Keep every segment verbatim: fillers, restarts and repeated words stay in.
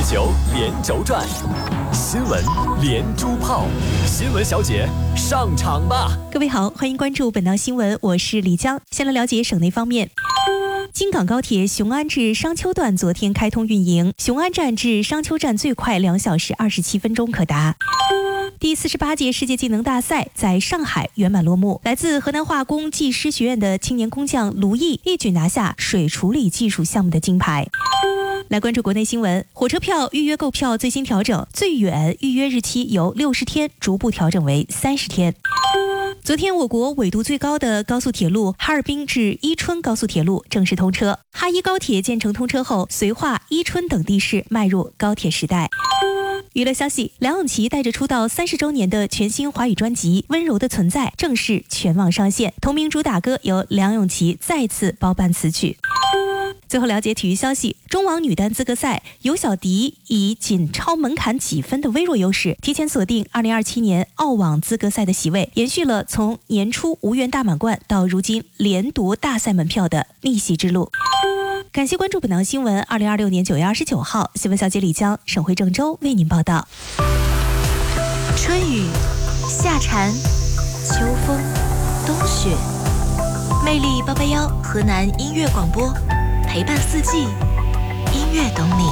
地球连轴转，新闻连珠炮，新闻小姐上场吧！ 各位好，欢迎关注本档新闻，我是李江。先来了解省内方面。京港高铁雄安至商丘段昨天开通运营，雄安站至商丘站最快两小时二十七分钟可达。第四十八届世界技能大赛在上海圆满落幕，来自河南化工技师学院的青年工匠卢毅一举拿下水处理技术项目的金牌。来关注国内新闻，火车票预约购票最新调整，最远预约日期由六十天逐步调整为三十天。昨天，我国纬度最高的高速铁路哈尔滨至伊春高速铁路正式通车。哈伊高铁建成通车后，绥化、伊春等地市迈入高铁时代。娱乐消息，梁咏琪带着出道三十周年的全新华语专辑《温柔的存在》正式全网上线，同名主打歌由梁咏琪再次包办词曲。最后了解体育消息，中网女单资格赛，尤小迪以仅超门槛几分的微弱优势，提前锁定二零二七年澳网资格赛的席位，延续了从年初无缘大满贯到如今连夺大赛门票的逆袭之路。感谢关注本档新闻，二零二六年九月二十九号，新闻小姐李江，省会郑州为您报道。春雨、夏蝉、秋风、冬雪，魅力八八幺河南音乐广播，陪伴四季，音乐懂你。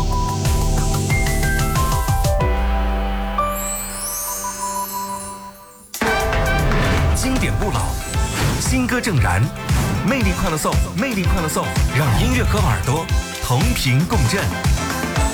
经典不老，新歌正燃，魅力快乐颂，魅力快乐颂，让音乐和耳朵同频共振。